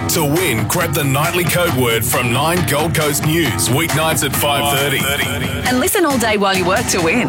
To win, grab the nightly code word from 9 Gold Coast News, weeknights at 5:30. And listen all day while you work to win.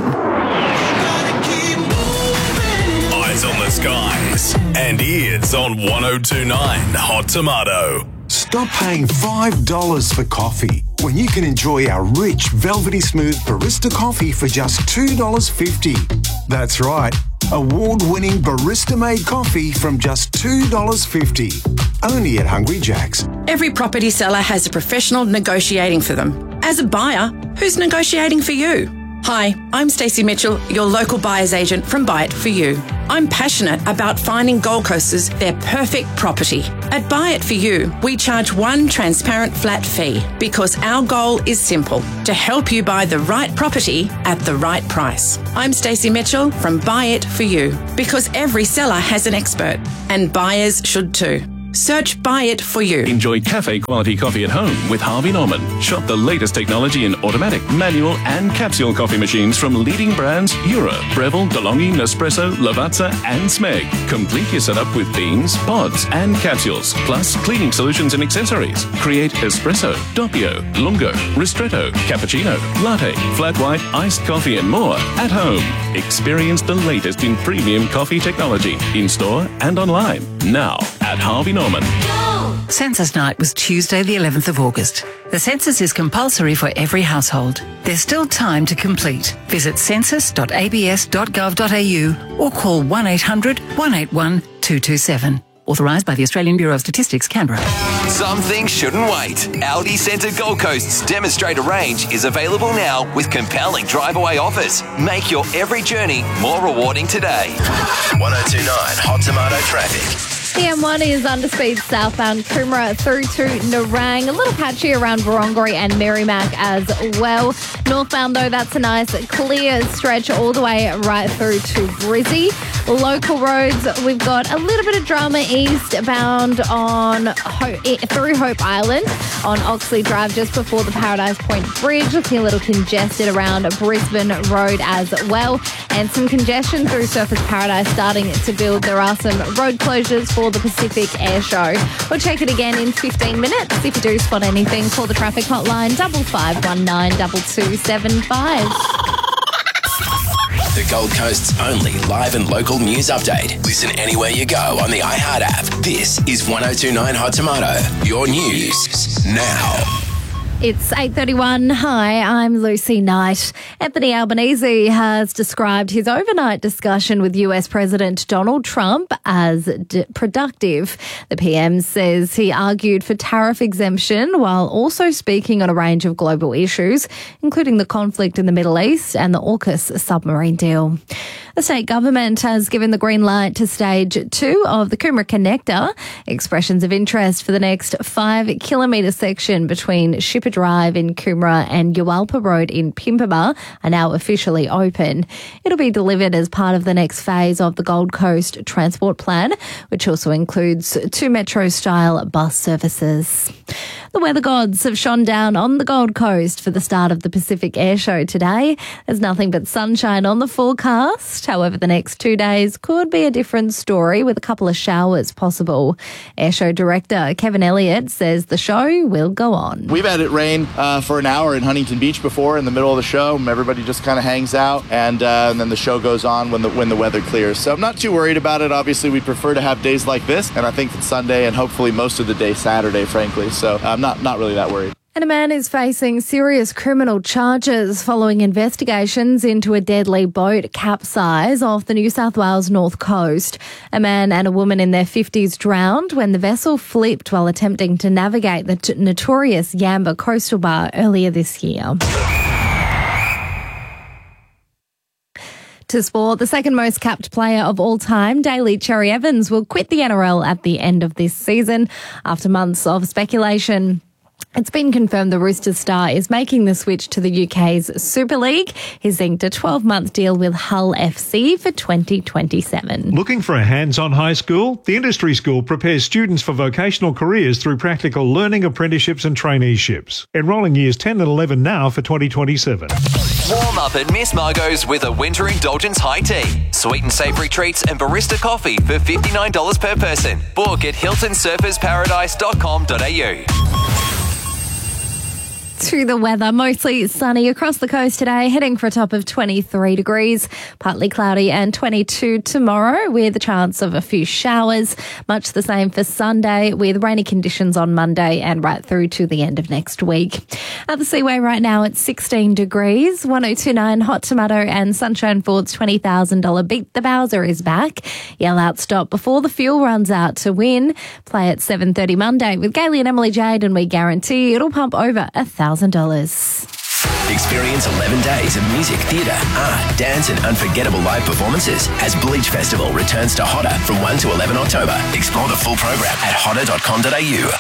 Eyes on the skies and ears on 102.9 Hot Tomato. Stop paying $5 for coffee when you can enjoy our rich, velvety smooth barista coffee for just $2.50. That's right, award-winning barista-made coffee from just $2.50. Only at Hungry Jack's. Every property seller has a professional negotiating for them. As a buyer, who's negotiating for you? Hi, I'm Stacey Mitchell, your local buyer's agent from Buy It For You. I'm passionate about finding Gold Coasters their perfect property. At Buy It For You, we charge one transparent flat fee because our goal is simple, to help you buy the right property at the right price. I'm Stacey Mitchell from Buy It For You because every seller has an expert and buyers should too. Search Buy It For You. Enjoy cafe-quality coffee at home with Harvey Norman. Shop the latest technology in automatic, manual and capsule coffee machines from leading brands Eura, Breville, DeLonghi, Nespresso, Lavazza and Smeg. Complete your setup with beans, pods and capsules, plus cleaning solutions and accessories. Create espresso, doppio, lungo, ristretto, cappuccino, latte, flat white, iced coffee and more at home. Experience the latest in premium coffee technology in-store and online. Now at Harvey Norman. Census night was Tuesday the 11th of August. The census is compulsory for every household. There's still time to complete. Visit census.abs.gov.au or call 1800 181 227. Authorised by the Australian Bureau of Statistics, Canberra. Some things shouldn't wait. Aldi Centre Gold Coast's demonstrator range is available now with compelling drive-away offers. Make your every journey more rewarding today. 102.9 Hot Tomato traffic. The M1 is underspeed southbound Coomera through to Nerang. A little patchy around Barongary and Merrimack as well. Northbound, though, that's a nice clear stretch all the way right through to Brizzy. Local roads, we've got a little bit of drama eastbound on through Hope Island on Oxley Drive just before the Paradise Point Bridge. Looking a little congested around Brisbane Road as well. And some congestion through Surfers Paradise starting to build. There are some road closures for the Pacific Air Show. We'll check it again in 15 minutes. If you do spot anything, call the traffic hotline 5519 2275. The Gold Coast's only live and local news update. Listen anywhere you go on the iHeart app. This is 102.9 Hot Tomato. Your news now. It's 8:31. Hi, I'm Lucy Knight. Anthony Albanese has described his overnight discussion with US President Donald Trump as productive. The PM says he argued for tariff exemption while also speaking on a range of global issues, including the conflict in the Middle East and the AUKUS submarine deal. The state government has given the green light to stage 2 of the Coomera Connector. Expressions of interest for the next 5-kilometre section between Shipper Drive in Coomera and Uwalpa Road in Pimpama are now officially open. It'll be delivered as part of the next phase of the Gold Coast Transport Plan, which also includes 2 metro-style bus services. The weather gods have shone down on the Gold Coast for the start of the Pacific Air Show today. There's nothing but sunshine on the forecast. However, the next 2 days could be a different story with a couple of showers possible. Airshow director Kevin Elliott says the show will go on. We've had it rain for an hour in Huntington Beach before in the middle of the show. Everybody just kind of hangs out and then the show goes on when the weather clears. So I'm not too worried about it. Obviously, we prefer to have days like this, and I think it's Sunday and hopefully most of the day Saturday, frankly. So I'm not really that worried. And a man is facing serious criminal charges following investigations into a deadly boat capsize off the New South Wales North Coast. A man and a woman in their 50s drowned when the vessel flipped while attempting to navigate the notorious Yamba coastal bar earlier this year. To sport, the second most capped player of all time, Daly Cherry Evans, will quit the NRL at the end of this season after months of speculation. It's been confirmed the Roosters star is making the switch to the UK's Super League. He's inked a 12-month deal with Hull FC for 2027. Looking for a hands-on high school? The Industry School prepares students for vocational careers through practical learning, apprenticeships and traineeships. Enrolling years 10 and 11 now for 2027. Warm up at Miss Margot's with a winter indulgence high tea. Sweet and savoury treats and barista coffee for $59 per person. Book at hiltonsurfersparadise.com.au. To the weather, mostly sunny across the coast today, heading for a top of 23 degrees, partly cloudy and 22 tomorrow with a chance of a few showers. Much the same for Sunday with rainy conditions on Monday and right through to the end of next week. At the Seaway right now it's 16 degrees, 1029 Hot Tomato and Sunshine Ford's $20,000 Beat the Bowser is back. Yell out stop before the fuel runs out to win. Play at 7:30 Monday with Gailey and Emily Jade and we guarantee it'll pump over $1,000. Experience 11 days of music, theatre, art, dance and unforgettable live performances as Bleach Festival returns to Hotter from 1 to 11 October. Explore the full program at hotter.com.au.